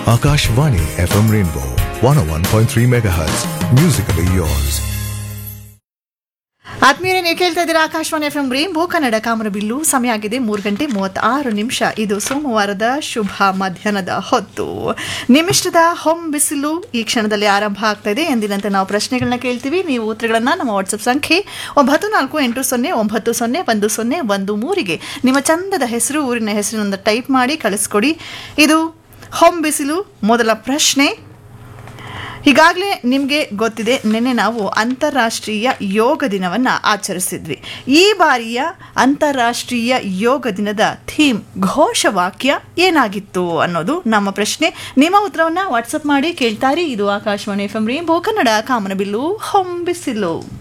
Akashvani FM Rainbow 101.3 MHz. Musically yours. ಆತ್ಮೀಯರೇ, ನೀವು ಕೇಳ್ತಾ ಇದ್ದೀರಾ Akashvani F M rainbow Kannada ಕಾಮರಬಿಲ್ಲು. ಸಮಯ ಆಗಿದೆ 3:36. ಇದು ಸೋಮವಾರದ ಶುಭ ಮಧ್ಯಾಹ್ನದ ಹೊತ್ತು. ನಿಮ್ಮಿಷ್ಟದ ಬಿಸಿಲು ಈ ಕ್ಷಣದಲ್ಲಿ ಆರಂಭ ಆಗ್ತಾ ಇದೆ. ಎಂದಿನಂತೆ ನಾವು ಪ್ರಶ್ನೆಗಳನ್ನ ಕೇಳ್ತೀವಿ. ನೀವು ಉತ್ತರಗಳನ್ನ ನಮ್ಮ ವಾಟ್ಸಪ್ ಸಂಖ್ಯೆ 9480901013ಗೆ ನಿಮ್ಮ ಚಂದದ ಹೆಸರು, ಊರಿನ ಹೆಸರಿನಿಂದ ಟೈಪ್ ಮಾಡಿ ಕಳಿಸ್ಕೊಡಿ. ಇದು ಬಿಸಿಲು. ಮೊದಲ ಪ್ರಶ್ನೆ. ಈಗಾಗಲೇ ನಿಮಗೆ ಗೊತ್ತಿದೆ, ನಿನ್ನೆ ನಾವು ಅಂತಾರಾಷ್ಟ್ರೀಯ ಯೋಗ ದಿನವನ್ನು ಆಚರಿಸಿದ್ವಿ. ಈ ಬಾರಿಯ ಅಂತಾರಾಷ್ಟ್ರೀಯ ಯೋಗ ದಿನದ ಥೀಮ್, ಘೋಷವಾಕ್ಯ ಏನಾಗಿತ್ತು ಅನ್ನೋದು ನಮ್ಮ ಪ್ರಶ್ನೆ. ನಿಮ್ಮ ಉತ್ತರವನ್ನು ವಾಟ್ಸಪ್ ಮಾಡಿ ಕೇಳ್ತಾರೆ. ಇದು Akashvani F M rainbow Kannada ಕಾಮನಬಿಲ್ಲು ಬಿಸಿಲು.